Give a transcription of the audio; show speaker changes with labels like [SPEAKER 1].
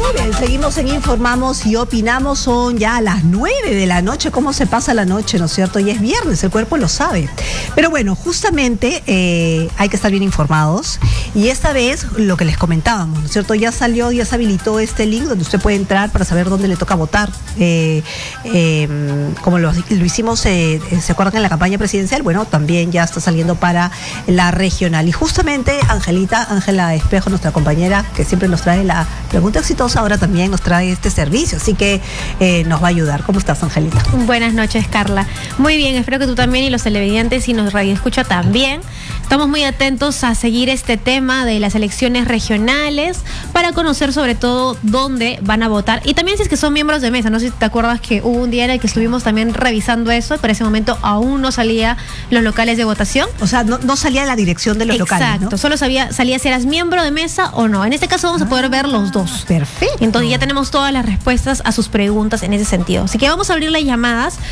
[SPEAKER 1] Bien, seguimos en Informamos y Opinamos. Son ya las 9 de la noche. ¿Cómo se pasa la noche, no es cierto? Y es viernes, el cuerpo lo sabe. Pero bueno, justamente hay que estar bien informados. Y esta vez, lo que les comentábamos, ¿no es cierto? Ya salió, ya se habilitó este link donde usted puede entrar para saber dónde le toca votar. Como lo hicimos, ¿se acuerdan en la campaña presidencial? Bueno, también ya está saliendo para la regional. Y justamente Ángela Espejo, nuestra compañera, que siempre nos trae la pregunta exitosa, ahora también nos trae este servicio, así que nos va a ayudar. ¿Cómo estás, Angelita?
[SPEAKER 2] Buenas noches, Carla. Muy bien, espero que tú también y los televidentes y nos radioescucha también. Estamos muy atentos a seguir este tema de las elecciones regionales para conocer sobre todo dónde van a votar y también si es que son miembros de mesa. No sé si te acuerdas que hubo un día en el que estuvimos también revisando eso y para ese momento aún no salía los locales de votación.
[SPEAKER 1] O sea, no salía la dirección de los locales, ¿no?
[SPEAKER 2] Exacto, solo salía si eras miembro de mesa o no. En este caso vamos a poder ver los dos.
[SPEAKER 1] Perfecto.
[SPEAKER 2] Entonces ya tenemos todas las respuestas a sus preguntas en ese sentido. Así que vamos a abrir las llamadas